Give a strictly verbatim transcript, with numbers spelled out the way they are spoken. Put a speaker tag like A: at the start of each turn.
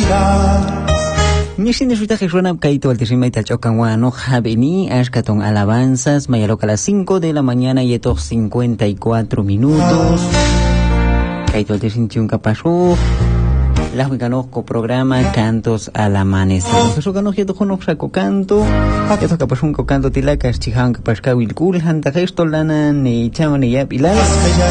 A: Nishin Shutaje Shona Kaito Altishima y Tachokanwano Javeni Ashkaton Alabanzas Mayaloca a las cinco de la mañana y estos cincuenta y cuatro minutos. Kaito Altishin Chuncapachu. Las Wicanozco programa Cantos al Amanecer. Eso que no quiero conocer canto. Esto que pasó un canto tilacas chihan que pasca wilkul hanta gesto lana ni chaman y ya pilas.